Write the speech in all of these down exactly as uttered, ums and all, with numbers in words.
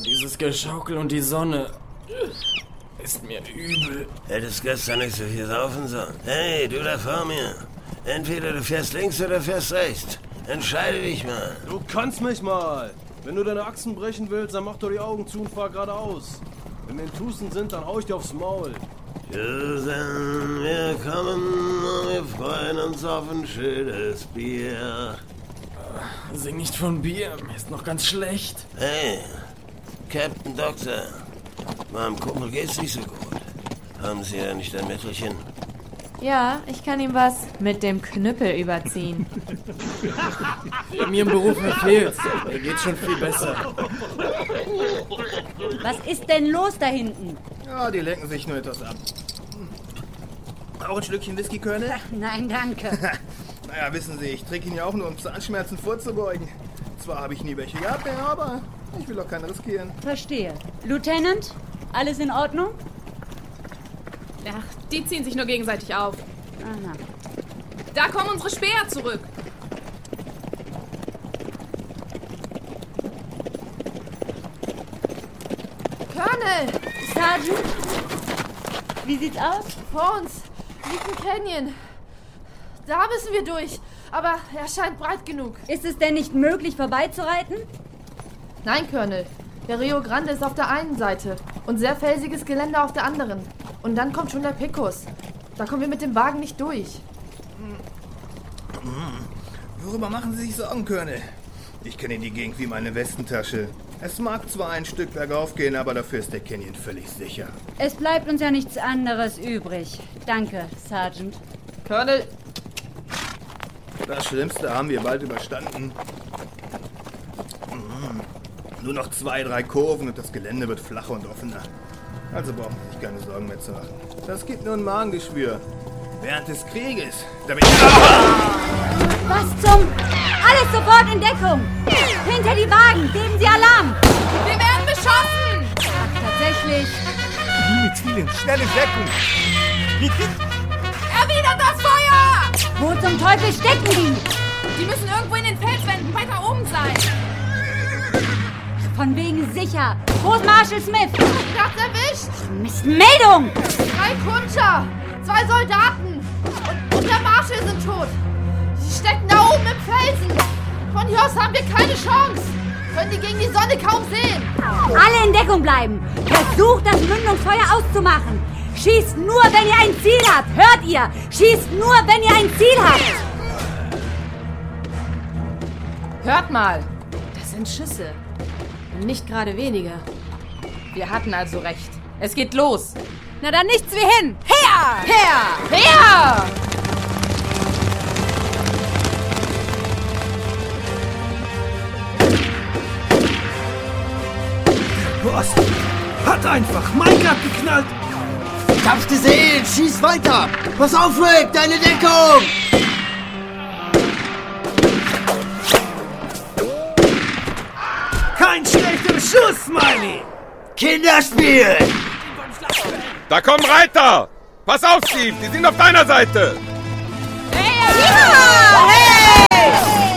dieses Geschaukel und die Sonne. Ist mir übel. Hättest gestern nicht so viel saufen sollen. Hey, du da vor mir. Entweder du fährst links oder fährst rechts. Entscheide dich mal. Du kannst mich mal. Wenn du deine Achsen brechen willst, dann mach doch die Augen zu und fahr geradeaus. Wenn wir in Tucson sind, dann hau ich dir aufs Maul. Susan, wir kommen und wir freuen uns auf ein schönes Bier. Sing nicht von Bier, mir ist noch ganz schlecht. Hey, Captain Doctor. Meinem Kumpel geht's nicht so gut. Haben Sie ja nicht ein Mittelchen? Ja, ich kann ihm was mit dem Knüppel überziehen. Wer mir im Beruf verfehlt, mir geht's schon viel besser. Was ist denn los da hinten? Ja, die lenken sich nur etwas ab. Auch ein Schlückchen Whisky, Colonel? Nein, danke. Naja, wissen Sie, ich trinke ihn ja auch nur, um Zahnschmerzen vorzubeugen. Zwar habe ich nie welche gehabt, aber ich will auch keinen riskieren. Verstehe. Lieutenant, alles in Ordnung? Ach, die ziehen sich nur gegenseitig auf. Aha. Da kommen unsere Speer zurück. Colonel! Sergeant? Wie sieht's aus? Vor uns liegt ein Canyon. Da müssen wir durch, aber er scheint breit genug. Ist es denn nicht möglich, vorbeizureiten? Nein, Colonel. Der Rio Grande ist auf der einen Seite und sehr felsiges Gelände auf der anderen. Und dann kommt schon der Pecos. Da kommen wir mit dem Wagen nicht durch. Worüber machen Sie sich Sorgen, Colonel? Ich kenne die Gegend wie meine Westentasche. Es mag zwar ein Stück bergauf gehen, aber dafür ist der Canyon völlig sicher. Es bleibt uns ja nichts anderes übrig. Danke, Sergeant. Colonel, Das Schlimmste haben wir bald überstanden. Mhm. Nur noch zwei, drei Kurven und das Gelände wird flacher und offener. Also brauchen Sie sich keine Sorgen mehr zu machen. Das gibt nur ein Magengeschwür. Während des Krieges, damit... Was zum... Alles sofort in Deckung! Hinter die Wagen! Geben Sie Alarm! Wir werden beschossen! Ach, tatsächlich. Liebe Zielen, schnelle Deckung! Erwidert das Feuer! Wo zum Teufel stecken die? Die müssen irgendwo in den Felswänden weiter oben sein. Von wegen sicher. Wo ist Marshal Smith? Nachts erwischt! Mist, Meldung! Drei Kutscher! Zwei Soldaten! Und, und der Marshal sind tot! Sie stecken da oben im Felsen! Von hier aus haben wir keine Chance! Können die gegen die Sonne kaum sehen! Alle in Deckung bleiben! Versucht, das Mündungsfeuer auszumachen! Schießt nur, wenn ihr ein Ziel habt! Hört ihr? Schießt nur, wenn ihr ein Ziel habt! Hört mal! Das sind Schüsse. Und nicht gerade wenige. Wir hatten also recht. Es geht los. Na dann nichts wie hin! Her! Her! Her! Boss, hat einfach Mike abgeknallt. Ich hab's gesehen, schieß weiter. Pass auf, Rick, deine Deckung. Kein schlechter Schuss, Smiley. Kinderspiel. Da kommen Reiter. Pass auf, Steve, die sind auf deiner Seite. Hey! Ja! Hey!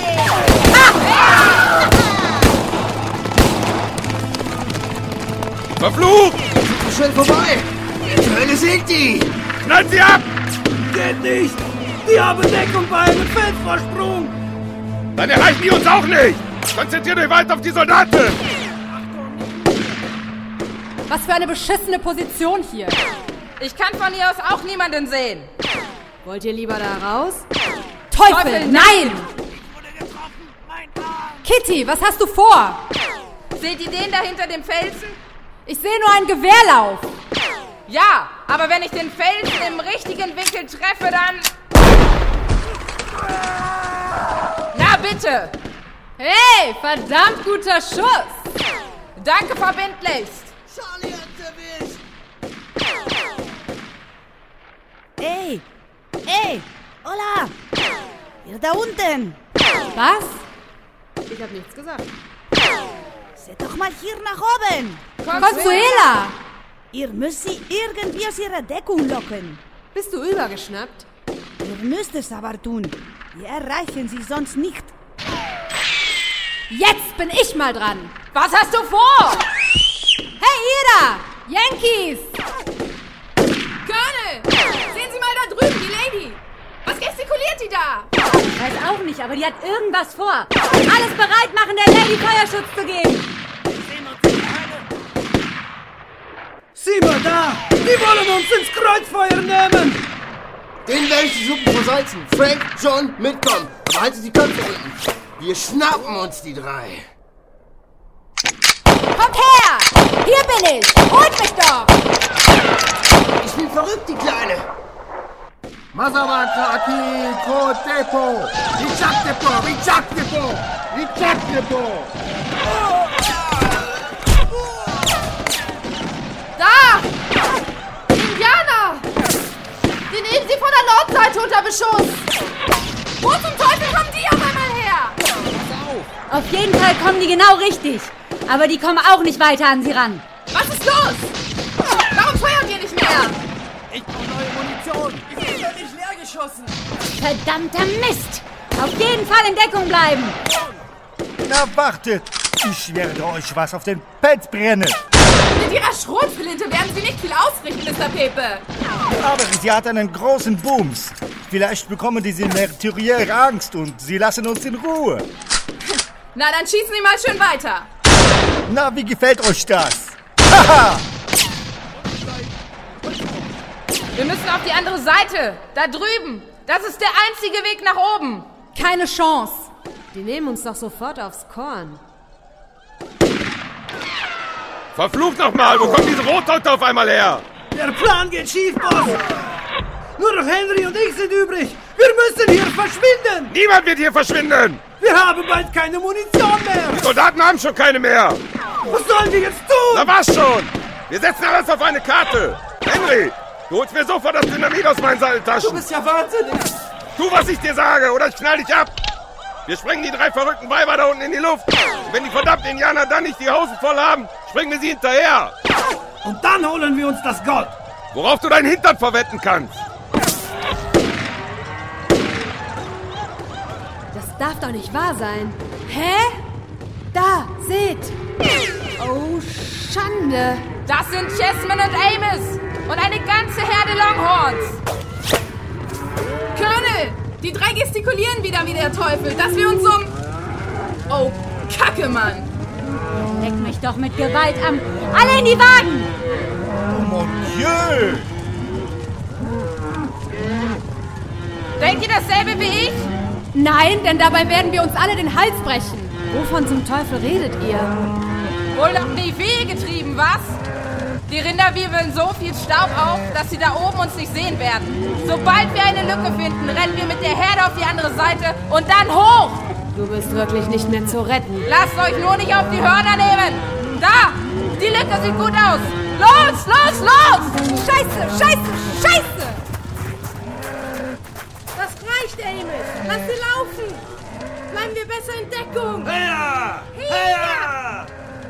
Verflucht! So schnell vorbei! In der Hölle sind die! Knallt sie ab! Geht nicht! Die haben Deckung bei einem Feldvorsprung! Dann erreichen die uns auch nicht! Konzentriert euch weiter auf die Soldaten! Was für eine beschissene Position hier! Ich kann von hier aus auch niemanden sehen. Wollt ihr lieber da raus? Teufel, Teufel, nein! Kitty, was hast du vor? Seht ihr den da hinter dem Felsen? Ich sehe nur einen Gewehrlauf. Ja, aber wenn ich den Felsen im richtigen Winkel treffe, dann... Na bitte! Hey, verdammt guter Schuss! Danke verbindlichst! Charlie hat's erwischt! Ey! Ey! Hola! Ihr da unten! Was? Ich habe nichts gesagt. Seht doch mal hier nach oben! Consuela! Ihr müsst sie irgendwie aus ihrer Deckung locken. Bist du übergeschnappt? Ihr müsst es aber tun. Wir erreichen sie sonst nicht. Jetzt bin ich mal dran. Was hast du vor? Hey, ihr da! Yankees! Colonel! Sehen Sie mal da drüben, die Lady! Was gestikuliert die da? Ich weiß auch nicht, aber die hat irgendwas vor. Alles bereit machen, der Lady Feuerschutz zu geben. Sieh mal da! Die wollen uns ins Kreuzfeuer nehmen! Den werde ich die Suppe versalzen. Frank, John, mitkommen. Aber haltet die Köpfe unten. Wir schnappen uns die drei. Kommt her! Hier bin ich! Holt mich doch! Ich bin verrückt, die Kleine. Masawataki, Kotepo, Richaktepo, Richaktepo, Richaktepo. Da! Die Indianer! Die nehmen sie von der Nordseite unter Beschuss! Wo zum Teufel kommen die auf einmal her? Auf jeden Fall kommen die genau richtig. Aber die kommen auch nicht weiter an sie ran. Was ist los? Warum feuern wir nicht mehr? Ich brauche neue Munition. Ich bin ja nicht leer geschossen. Verdammter Mist! Auf jeden Fall in Deckung bleiben. Na wartet! Ich werde euch was auf den Pelz brennen. Mit Ihrer Schrotflinte werden Sie nicht viel ausrichten, Mister Pepe. Aber sie hat einen großen Booms. Vielleicht bekommen diese Meurtriere Angst und sie lassen uns in Ruhe. Na, dann schießen Sie mal schön weiter. Na, wie gefällt euch das? Haha! Wir müssen auf die andere Seite. Da drüben. Das ist der einzige Weg nach oben. Keine Chance. Die nehmen uns doch sofort aufs Korn. Verflucht nochmal, wo kommt diese Rothaut auf einmal her? Der Plan geht schief, Boss. Nur noch Henry und ich sind übrig. Wir müssen hier verschwinden. Niemand wird hier verschwinden. Wir haben bald keine Munition mehr. Die Soldaten haben schon keine mehr. Was sollen wir jetzt tun? Na was schon? Wir setzen alles auf eine Karte. Henry, du holst mir sofort das Dynamit aus meinen Satteltaschen. Du bist ja wahnsinnig. Tu, was ich dir sage, oder ich knall dich ab. Wir sprengen die drei verrückten Weiber da unten in die Luft. Und wenn die verdammten Indianer dann nicht die Hosen voll haben, springen wir sie hinterher. Und dann holen wir uns das Gold. Worauf du deinen Hintern verwetten kannst. Das darf doch nicht wahr sein. Hä? Da, seht. Oh, Schande. Das sind Chessman und Amos. Und eine ganze Herde Longhorns. Colonel, die drei gestikulieren wieder wie der Teufel, dass wir uns um... Oh, Kacke, Mann. Leck mich doch mit Gewalt am... Alle in die Wagen! Oh mon Dieu! Denkt ihr dasselbe wie ich? Nein, denn dabei werden wir uns alle den Hals brechen. Wovon zum Teufel redet ihr? Wohl noch die Wehe getrieben, was? Die Rinder wirbeln so viel Staub auf, dass sie da oben uns nicht sehen werden. Sobald wir eine Lücke finden, rennen wir mit der Herde auf die andere Seite und dann hoch! Du bist wirklich nicht mehr zu retten. Lasst euch nur nicht auf die Hörner nehmen! Da! Die Lücke sieht gut aus! Los, los, los! Scheiße, scheiße, scheiße! Das reicht, Amos. Lass sie laufen. Bleiben wir besser in Deckung. Her! Her!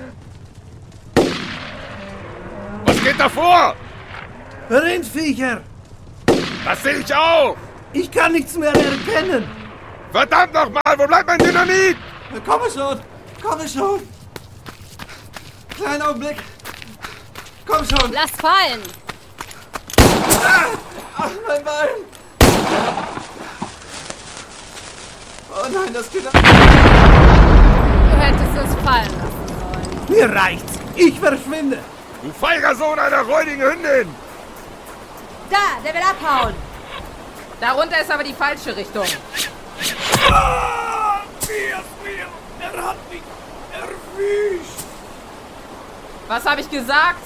Was geht da vor? Rindviecher! Das sehe ich auch! Ich kann nichts mehr erkennen! Verdammt nochmal, wo bleibt mein Dynamit? Komm schon! Komm schon! Kleinen Augenblick! Komm schon! Lass fallen! Ah! Ach, mein Bein! Oh nein, das geht... Du hättest es fallen lassen sollen. Mir reicht's! Ich verschwinde! Du feiger Sohn einer räudigen Hündin! Da, der will abhauen! Darunter ist aber die falsche Richtung. Ah, mir, mir, er hat mich erwischt! Was habe ich gesagt?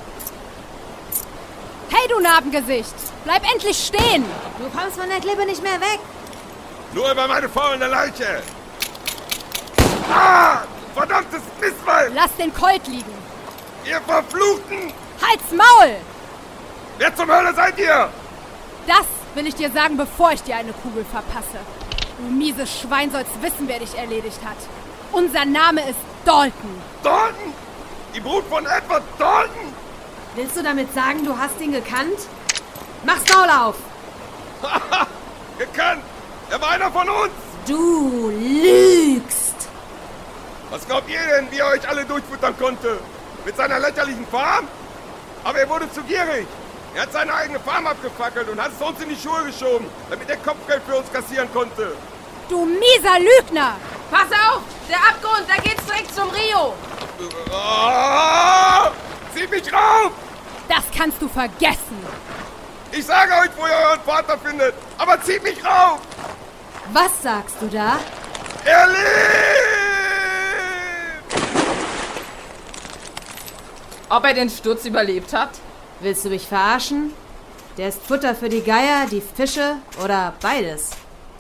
Hey, du Narbengesicht! Bleib endlich stehen! Du kommst von der Klippe nicht mehr weg! Nur über meine faulende Leiche! Ah! Verdammtes Mistweib! Lass den Colt liegen! Ihr Verfluchten! Halt's Maul! Wer zum Hölle seid ihr? Das will ich dir sagen, bevor ich dir eine Kugel verpasse. Du mieses Schwein sollst wissen, wer dich erledigt hat. Unser Name ist Dalton. Dalton? Die Brut von Edward Dalton? Willst du damit sagen, du hast ihn gekannt? Mach's Maul auf! Haha! Gekannt! Er war einer von uns! Du lügst! Was glaubt ihr denn, wie er euch alle durchfuttern konnte? Mit seiner lächerlichen Farm? Aber er wurde zu gierig. Er hat seine eigene Farm abgefackelt und hat es uns in die Schuhe geschoben, damit er Kopfgeld für uns kassieren konnte. Du mieser Lügner! Pass auf! Der Abgrund, da geht's direkt zum Rio! Oh, zieh mich rauf! Das kannst du vergessen! Ich sage euch, wo ihr euren Vater findet, aber zieht mich rauf! Was sagst du da? Er lebt! Ob er den Sturz überlebt hat? Willst du mich verarschen? Der ist Futter für die Geier, die Fische oder beides.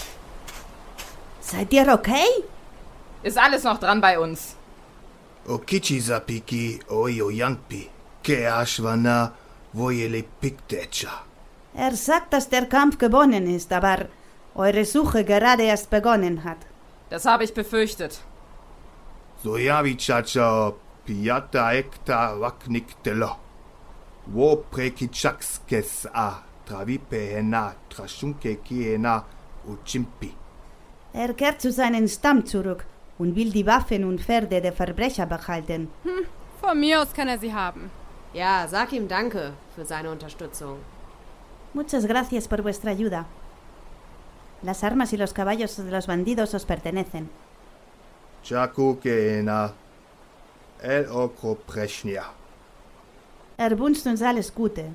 Seid ihr okay? Ist alles noch dran bei uns. Okichi zapiki oyo yangpi. Keashwana voyele piktecha. Er sagt, dass der Kampf gewonnen ist, aber eure Suche gerade erst begonnen hat. Das habe ich befürchtet. Soyavi chacha piata ekta wakniktelo. Wo prekichakskes a travipehena trashunke kiena uchimpi. Er kehrt zu seinem Stamm zurück und will die Waffen und Pferde der Verbrecher behalten. Hm, von mir aus kann er sie haben. Ja, sag ihm Danke für seine Unterstützung. Muchas gracias por vuestra ayuda. Las armas y los caballos de los bandidos os pertenecen. Chaku keena el okro preshnia. Er wünscht uns alles Gute.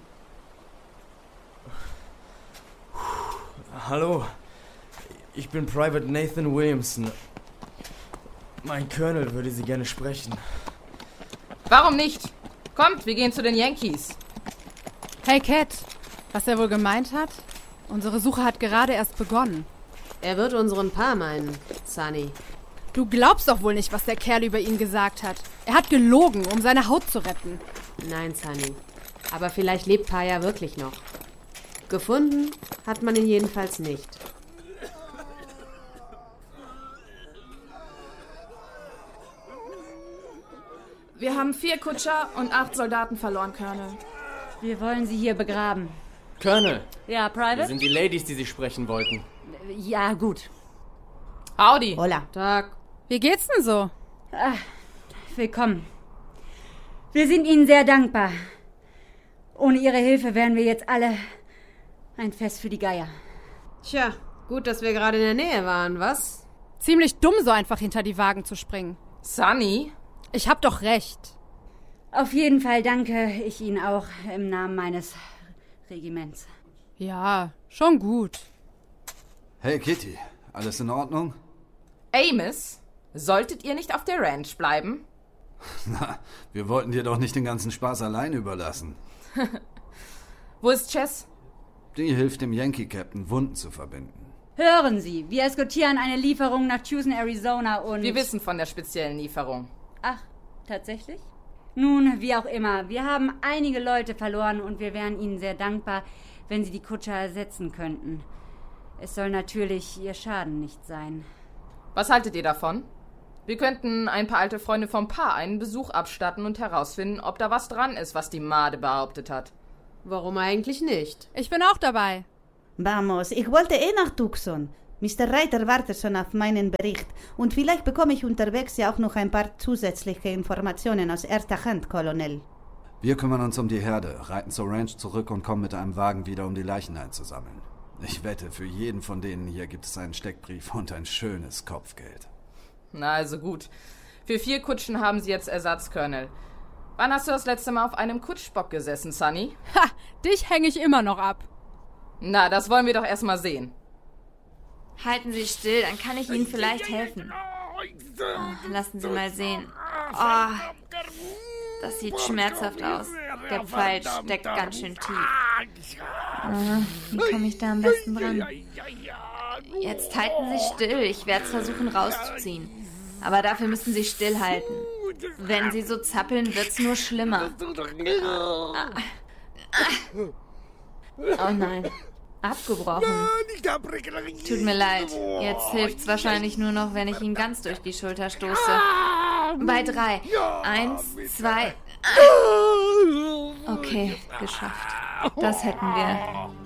Hallo, ich bin Private Nathan Williamson. Mein Colonel würde Sie gerne sprechen. Warum nicht? Kommt, wir gehen zu den Yankees. Hey Cat, was er wohl gemeint hat? Unsere Suche hat gerade erst begonnen. Er wird unseren Pa meinen, Sunny. Du glaubst doch wohl nicht, was der Kerl über ihn gesagt hat. Er hat gelogen, um seine Haut zu retten. Nein, Sunny. Aber vielleicht lebt Pa ja wirklich noch. Gefunden hat man ihn jedenfalls nicht. Wir haben vier Kutscher und acht Soldaten verloren, Colonel. Wir wollen sie hier begraben. Colonel. Ja, Private? Wir sind die Ladies, die Sie sprechen wollten. Ja, gut. Howdy. Hola. Tag. Wie geht's denn so? Ach, willkommen. Wir sind Ihnen sehr dankbar. Ohne Ihre Hilfe wären wir jetzt alle ein Fest für die Geier. Tja, gut, dass wir gerade in der Nähe waren, was? Ziemlich dumm, so einfach hinter die Wagen zu springen. Sunny? Ich hab doch recht. Auf jeden Fall danke ich Ihnen auch im Namen meines Regiments. Ja, schon gut. Hey Kitty, alles in Ordnung? Amos, solltet ihr nicht auf der Ranch bleiben? Na, wir wollten dir doch nicht den ganzen Spaß allein überlassen. Wo ist Chess? Die hilft dem Yankee-Captain, Wunden zu verbinden. Hören Sie, wir eskortieren eine Lieferung nach Tucson, Arizona und... Wir wissen von der speziellen Lieferung. Ach, tatsächlich? Nun, wie auch immer, wir haben einige Leute verloren und wir wären Ihnen sehr dankbar, wenn Sie die Kutscher ersetzen könnten. Es soll natürlich Ihr Schaden nicht sein. Was haltet ihr davon? Wir könnten ein paar alte Freunde vom Pa einen Besuch abstatten und herausfinden, ob da was dran ist, was die Made behauptet hat. Warum eigentlich nicht? Ich bin auch dabei. Vamos, ich wollte eh nach Tucson. Mister Reiter wartet schon auf meinen Bericht. Und vielleicht bekomme ich unterwegs ja auch noch ein paar zusätzliche Informationen aus erster Hand, Colonel. Wir kümmern uns um die Herde, reiten zur Ranch zurück und kommen mit einem Wagen wieder, um die Leichen einzusammeln. Ich wette, für jeden von denen hier gibt es einen Steckbrief und ein schönes Kopfgeld. Na, also gut. Für vier Kutschen haben sie jetzt Ersatz, Colonel. Wann hast du das letzte Mal auf einem Kutschbock gesessen, Sunny? Ha, dich hänge ich immer noch ab. Na, das wollen wir doch erst mal sehen. Halten Sie still, dann kann ich Ihnen vielleicht helfen. Oh, lassen Sie mal sehen. Oh, das sieht schmerzhaft aus. Der Pfeil steckt ganz schön tief. Oh, wie komme ich da am besten dran? Jetzt halten Sie still. Ich werde es versuchen rauszuziehen. Aber dafür müssen Sie stillhalten. Wenn Sie so zappeln, wird's nur schlimmer. Oh nein. Abgebrochen. Tut mir leid. Jetzt hilft's wahrscheinlich nur noch, wenn ich ihn ganz durch die Schulter stoße. Bei drei. Eins, zwei. Okay, geschafft. Das hätten wir.